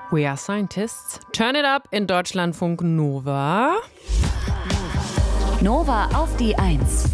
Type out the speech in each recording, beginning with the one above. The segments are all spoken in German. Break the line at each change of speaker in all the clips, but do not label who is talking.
We are scientists. Turn it up in Deutschlandfunk Nova.
Nova auf die 1.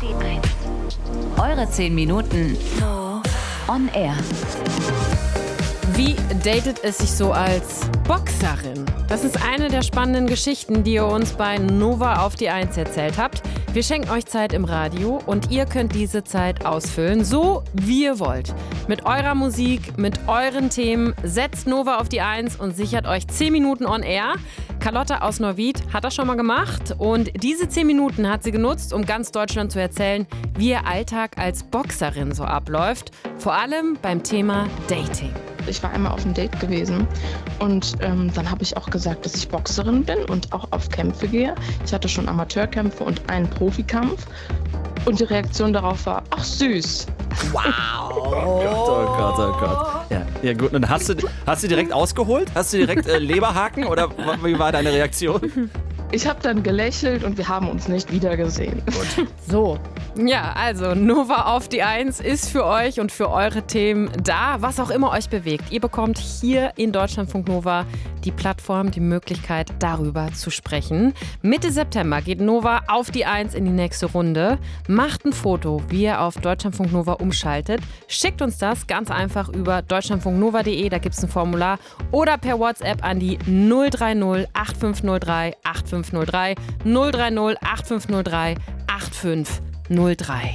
Eure 10 Minuten on air.
Wie datet es sich so als Boxerin? Das ist eine der spannenden Geschichten, die ihr uns bei Nova auf die 1 erzählt habt. Wir schenken euch Zeit im Radio und ihr könnt diese Zeit ausfüllen, so wie ihr wollt. Mit eurer Musik, mit euren Themen. Setzt Nova auf die 1 und sichert euch 10 Minuten on air. Carlotta aus Neuwied hat das schon mal gemacht und diese 10 Minuten hat sie genutzt, um ganz Deutschland zu erzählen, wie ihr Alltag als Boxerin so abläuft. Vor allem beim Thema Dating.
Ich war einmal auf einem Date gewesen und dann habe ich auch gesagt, dass ich Boxerin bin und auch auf Kämpfe gehe. Ich hatte schon Amateurkämpfe und einen Profikampf und die Reaktion darauf war, ach süß.
Wow.
Oh Gott. Ja gut, und hast du direkt ausgeholt? Hast du direkt Leberhaken oder wie war deine Reaktion?
Ich habe dann gelächelt und wir haben uns nicht wiedergesehen.
So, ja, also Nova auf die 1 ist für euch und für eure Themen da, was auch immer euch bewegt. Ihr bekommt hier in Deutschlandfunk Nova die Plattform, die Möglichkeit, darüber zu sprechen. Mitte September geht Nova auf die 1 in die nächste Runde. Macht ein Foto, wie ihr auf Deutschlandfunk Nova umschaltet. Schickt uns das ganz einfach über deutschlandfunknova.de, da gibt es ein Formular. Oder per WhatsApp an die 030 8503 8503 030 8503 8503.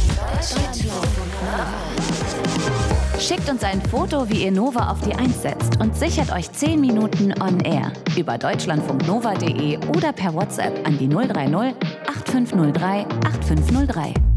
Schickt uns ein Foto, wie ihr Nova auf die 1 setzt und sichert euch 10 Minuten on air über deutschlandfunknova.de oder per WhatsApp an die 030 8503 8503.